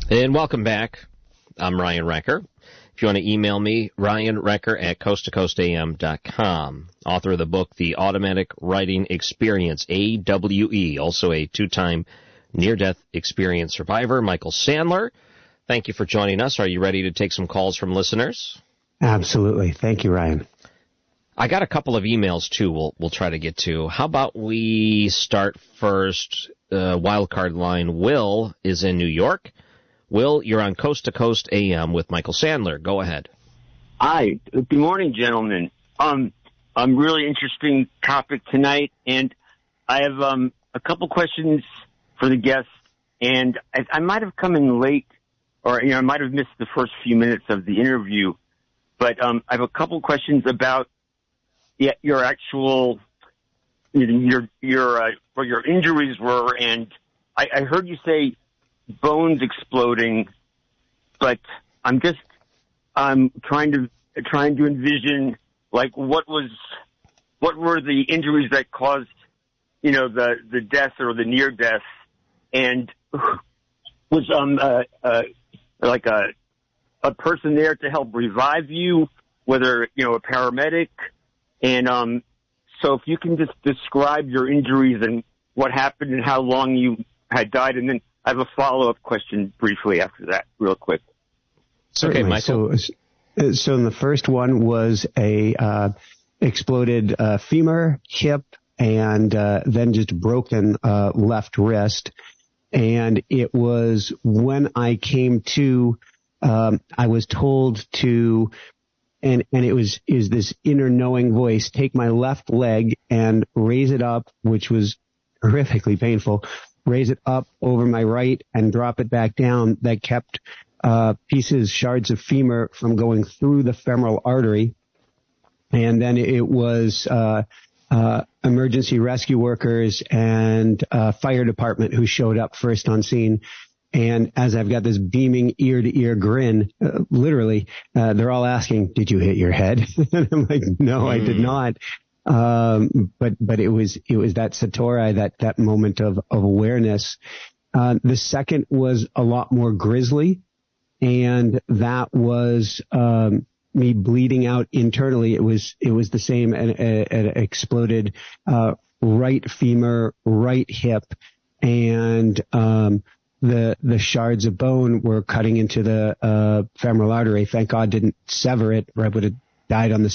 And welcome back. I'm Ryan Recker. If you want to email me, ryanrecker@coasttocoastam.com. Author of the book, The Automatic Writing Experience, AWE, also a two-time near-death experience survivor, Michael Sandler. Thank you for joining us. Are you ready to take some calls from listeners? Absolutely. Thank you, Ryan. I got a couple of emails, too, we'll try to get to. How about we start first? Wildcard line, Will is in New York. Will, you're on Coast to Coast AM with Michael Sandler. Go ahead. Hi. Good morning, gentlemen. Really interesting topic tonight, and I have a couple questions for the guests, and I might have come in late, or I might have missed the first few minutes of the interview, but I have a couple questions about your actual what your injuries were, and I heard you say bones exploding, but I'm trying to envision like what were the injuries that caused the death or the near death, and was like a person there to help revive you, whether a paramedic, and so if you can just describe your injuries and what happened and how long you had died, and then I have a follow-up question briefly after that, real quick. Okay, Michael. So in the first one was a exploded femur, hip, and then just broken left wrist. And it was when I came to, I was told to, and is this inner knowing voice, take my left leg and raise it up, which was horrifically painful, raise it up over my right and drop it back down. That kept shards of femur from going through the femoral artery. And then it was emergency rescue workers and fire department who showed up first on scene. And as I've got this beaming ear-to-ear grin, literally, they're all asking, "Did you hit your head?" And I'm like, "No, I did not." But it was that satori, that moment of awareness. The second was a lot more grisly, and that was me bleeding out internally. It was the same, an exploded right femur, right hip, and the shards of bone were cutting into the femoral artery. Thank God didn't sever it, or I would have died on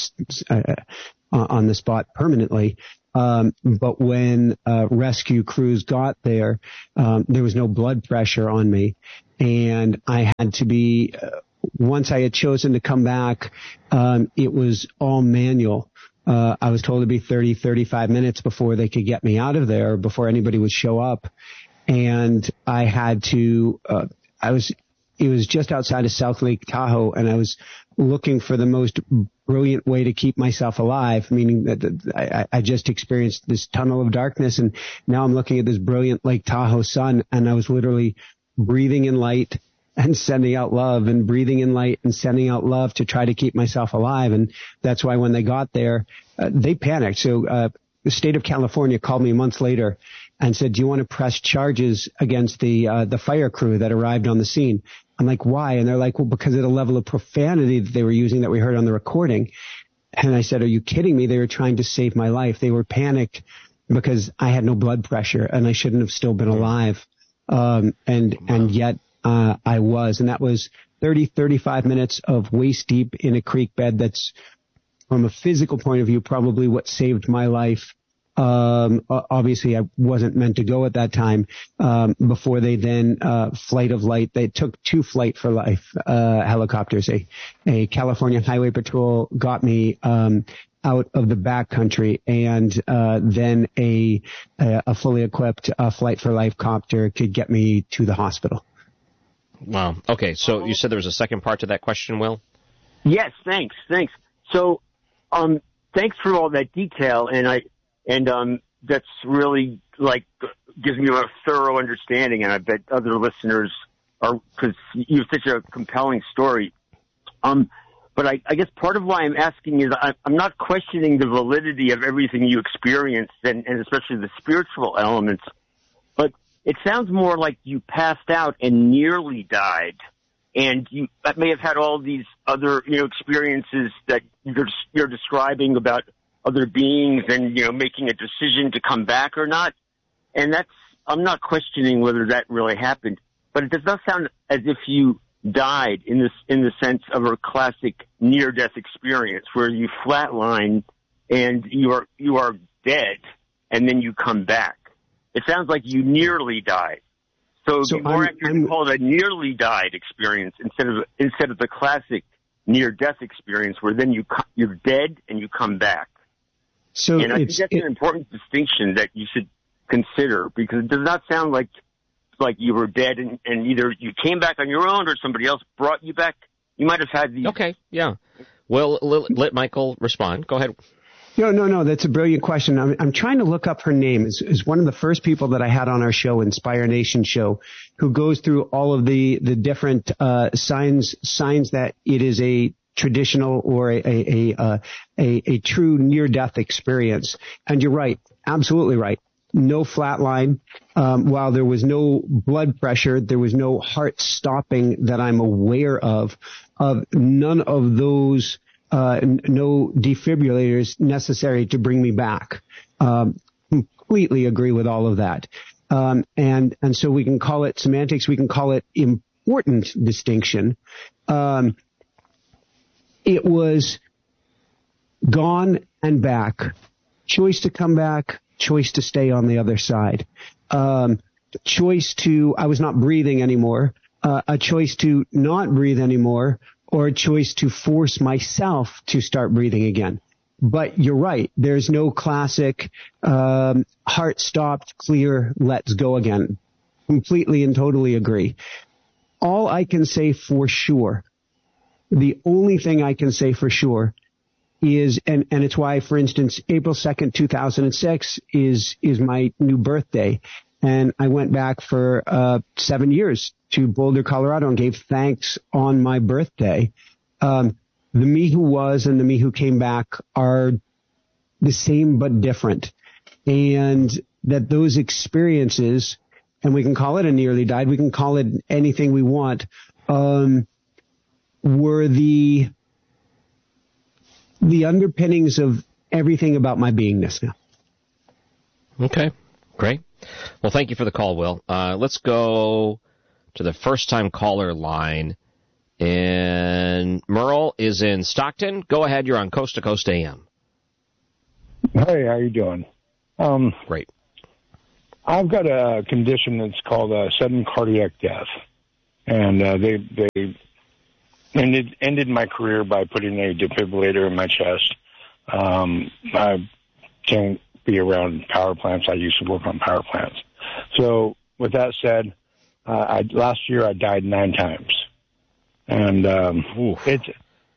the spot permanently. But when rescue crews got there, there was no blood pressure on me, and I had to be, once I had chosen to come back, it was all manual. I was told to be 35 minutes before they could get me out of there, before anybody would show up. And I had to, it was just outside of South Lake Tahoe, and I was looking for the most brilliant way to keep myself alive, meaning that I just experienced this tunnel of darkness, and now I'm looking at this brilliant Lake Tahoe sun, and I was literally breathing in light and sending out love, and breathing in light and sending out love to try to keep myself alive. And that's why when they got there, they panicked. So the state of California called me months later and said, "Do you want to press charges against the fire crew that arrived on the scene?" I'm like, "Why?" And they're like, "Well, because of the level of profanity that they were using that we heard on the recording." And I said, "Are you kidding me? They were trying to save my life. They were panicked because I had no blood pressure and I shouldn't have still been alive." And yet I was. And that was 35 minutes of waist deep in a creek bed. That's, from a physical point of view, probably what saved my life. Obviously I wasn't meant to go at that time. Before they then, Flight of Light, they took 2 Flight for Life, helicopters. A California Highway Patrol got me, out of the backcountry, and, then a fully equipped, Flight for Life copter could get me to the hospital. Wow. Okay. So you said there was a second part to that question, Will? Yes. Thanks. So, thanks for all that detail, and that's really, like, gives me a thorough understanding, and I bet other listeners are, because you have such a compelling story. But I guess part of why I'm asking is I'm not questioning the validity of everything you experienced, and especially the spiritual elements, but it sounds more like you passed out and nearly died. And you may have had all these other, experiences that you're describing about other beings and, making a decision to come back or not. And I'm not questioning whether that really happened, but it does not sound as if you died in the sense of a classic near-death experience where you flatline and you are dead and then you come back. It sounds like you nearly died. So it'd be more accurate to call it a nearly died experience instead of the classic near-death experience where then you're dead and you come back. And I think that's an important distinction that you should consider, because it does not sound like you were dead and either you came back on your own or somebody else brought you back. You might have had these. Okay, yeah. Well, let Michael respond. Go ahead. No. That's a brilliant question. I'm trying to look up her name. Is one of the first people that I had on our show, Inspire Nation show, who goes through all of the different signs that it is a traditional or a true near-death experience. And you're right, absolutely right. No flatline. While there was no blood pressure, there was no heart stopping that I'm aware of none of those. No defibrillators necessary to bring me back. Completely agree with all of that. And so we can call it semantics. We can call it important distinction. It was gone and back. Choice to come back. Choice to stay on the other side. Choice to, I was not breathing anymore. A choice to not breathe anymore. Or a choice to force myself to start breathing again. But you're right. There's no classic heart stopped, clear, let's go again. Completely and totally agree. All I can say for sure, the only thing I can say for sure is, and it's why, for instance, April 2nd, 2006 is my new birthday. And I went back for 7 years to Boulder, Colorado, and gave thanks on my birthday. The me who was and the me who came back are the same but different. And that those experiences, and we can call it a nearly died, we can call it anything we want, were the underpinnings of everything about my beingness now. Okay, great. Well, thank you for the call, Will. Let's go to the first-time caller line. And Merle is in Stockton. Go ahead. You're on Coast to Coast AM. Hey, how you doing? Great. I've got a condition that's called sudden cardiac death. And they ended my career by putting a defibrillator in my chest. I can't be around power plants. I used to work on power plants. So with that said, last year I died 9 times. And it's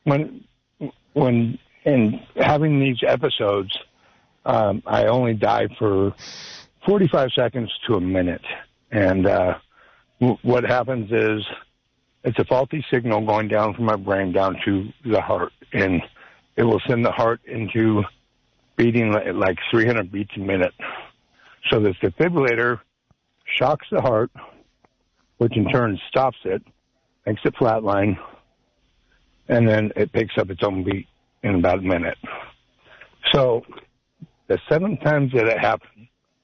when in having these episodes, I only die for 45 seconds to a minute. And what happens is it's a faulty signal going down from my brain down to the heart, and it will send the heart into beating like 300 beats a minute. So this defibrillator shocks the heart, which in turn stops it, makes it flatline, and then it picks up its own beat in about a minute. So the 7 times that it happened,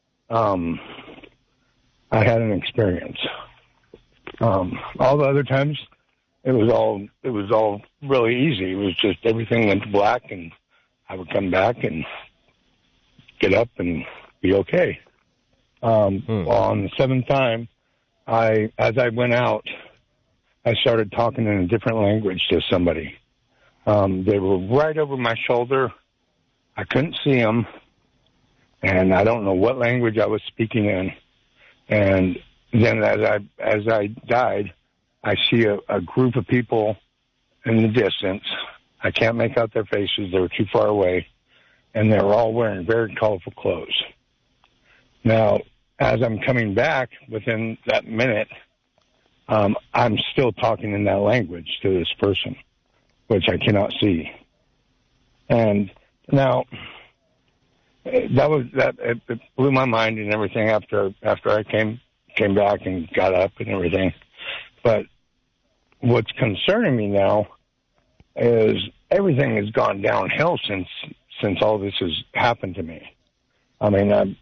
I had an experience. All the other times, it was all really easy. It was just everything went black, and I would come back and get up and be okay. On the 7th time, as I went out, I started talking in a different language to somebody. They were right over my shoulder. I couldn't see them, and I don't know what language I was speaking in. And then as I died, I see a group of people in the distance. I can't make out their faces. They were too far away. And they were all wearing very colorful clothes. Now, as I'm coming back within that minute, I'm still talking in that language to this person, which I cannot see. And now, it blew my mind and everything after I came came back and got up and everything. But what's concerning me now is everything has gone downhill since all this has happened to me. I mean,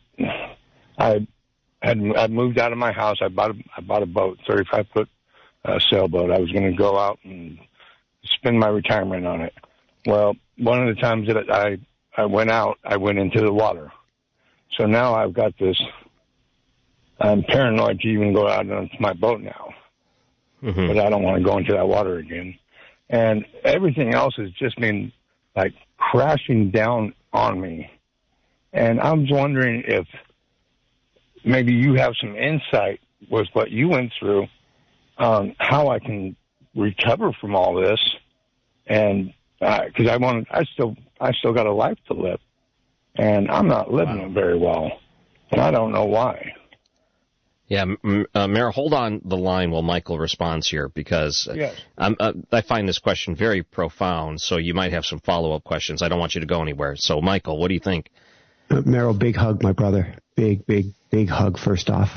I moved out of my house. I bought a boat, 35-foot sailboat. I was going to go out and spend my retirement on it. Well, one of the times that I went out, I went into the water. So now I've got this, I'm paranoid to even go out onto my boat now. Mm-hmm. But I don't want to go into that water again. And everything else has just been like crashing down on me. And I was wondering if maybe you have some insight with what you went through on how I can recover from all this. And because I still got a life to live, and I'm not living it very well, and I don't know why. Yeah, Merrill, hold on the line while Michael responds here, because yes. I find this question very profound, so you might have some follow-up questions. I don't want you to go anywhere. So, Michael, what do you think? Merrill, big hug, my brother. Big hug, first off.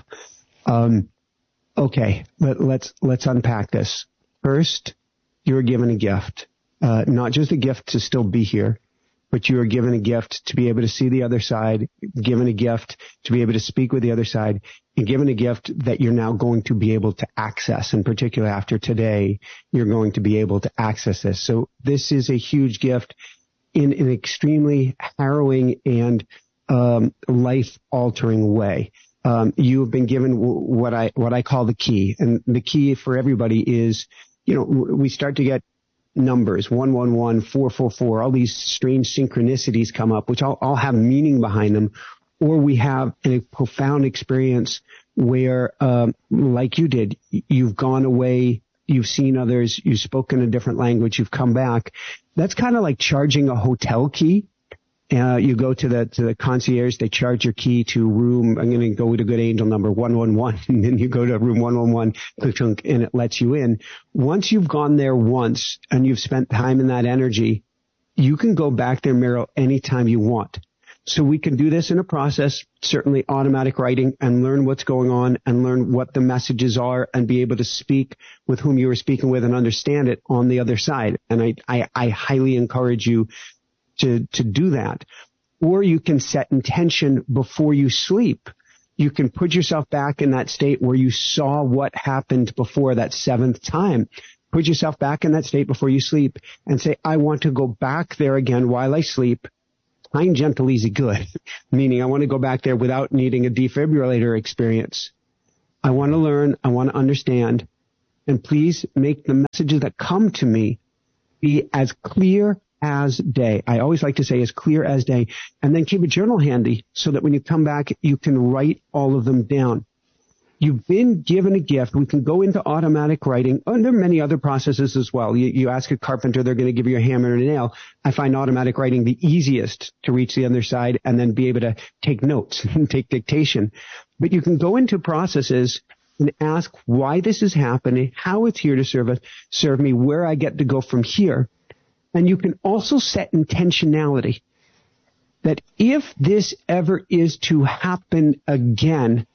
Okay, let's unpack this. First, you were given a gift. Not just a gift to still be here, but you were given a gift to be able to see the other side, given a gift to be able to speak with the other side, and given a gift that you're now going to be able to access. In particular, after today, you're going to be able to access this. So this is a huge gift in an extremely harrowing and life-altering way. You have been given what I call the key, and the key for everybody is, we start to get numbers, 111, 444, all these strange synchronicities come up, which all have meaning behind them, or we have a profound experience where, like you did, you've gone away, you've seen others, you've spoken a different language, you've come back. That's kind of like charging a hotel key. You go to the concierge, they charge your key to room, I'm going to go with a good angel number 111, and then you go to room 111, and it lets you in. Once you've gone there once and you've spent time in that energy, you can go back there, Merrill, anytime you want. So we can do this in a process, certainly automatic writing, and learn what's going on and learn what the messages are and be able to speak with whom you were speaking with and understand it on the other side. And I highly encourage you to do that. Or you can set intention before you sleep. You can put yourself back in that state where you saw what happened before that seventh time. Put yourself back in that state before you sleep and say, I want to go back there again while I sleep. Kind, gentle, easy, good. Meaning I want to go back there without needing a defibrillator experience. I want to learn. I want to understand. And please make the messages that come to me be as clear as day. I always like to say as clear as day, and then keep a journal handy so that when you come back, you can write all of them down. You've been given a gift. We can go into automatic writing. Oh, and there are many other processes as well. You ask a carpenter, they're going to give you a hammer and a nail. I find automatic writing the easiest to reach the other side and then be able to take notes and take dictation. But you can go into processes and ask why this is happening, how it's here to serve me, where I get to go from here. And you can also set intentionality that if this ever is to happen again,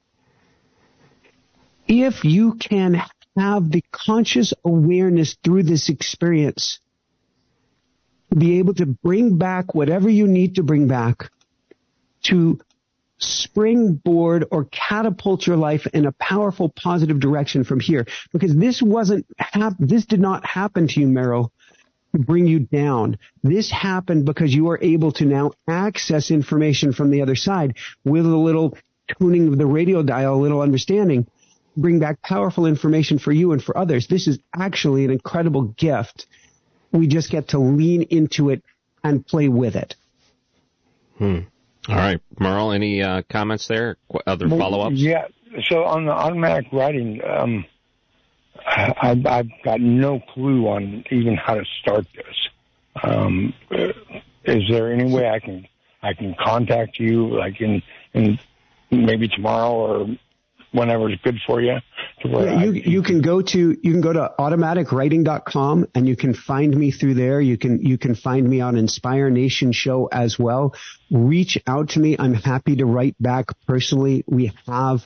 if you can have the conscious awareness through this experience to be able to bring back whatever you need to bring back to springboard or catapult your life in a powerful, positive direction from here. Because this did not happen to you, Merrill, to bring you down. This happened because you are able to now access information from the other side with a little tuning of the radio dial, a little understanding, bring back powerful information for you and for others. This is actually an incredible gift. We just get to lean into it and play with it. All right. Merle, any comments there? Other follow-ups? Yeah. So on the automatic writing, I've got no clue on even how to start this. Is there any way I can contact you, like in maybe tomorrow or whenever it's good for you? You can go to automaticwriting.com and you can find me through there. You can find me on Inspire Nation show as well. Reach out to me. I'm happy to write back personally. We have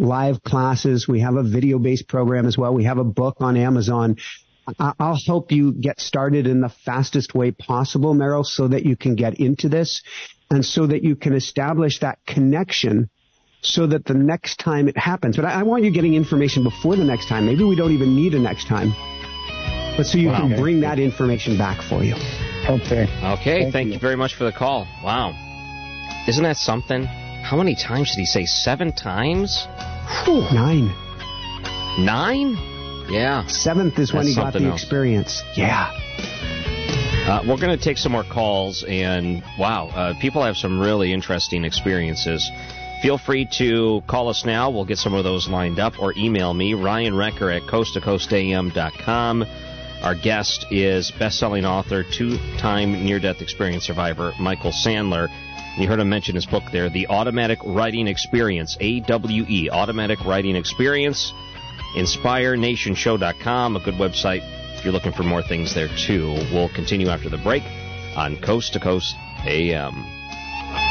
live classes. We have a video-based program as well. We have a book on Amazon. I'll help you get started in the fastest way possible, Meryl, so that you can get into this and so that you can establish that connection so that the next time it happens. But I want you getting information before the next time. Maybe we don't even need a next time. But so you can bring that information back for you. Okay. Okay, thank you very much for the call. Wow. Isn't that something? How many times did he say? 7 times? Whew. 9. 9? Yeah. 7th is when he got the experience. Yeah. We're going to take some more calls, and wow, people have some really interesting experiences. Feel free to call us now. We'll get some of those lined up, or email me, Ryan Recker at coasttocoastam.com. Our guest is best-selling author, 2-time near-death experience survivor, Michael Sandler. You heard him mention his book there, The Automatic Writing Experience, AWE, Automatic Writing Experience. InspireNationShow.com, a good website if you're looking for more things there, too. We'll continue after the break on Coast to Coast AM.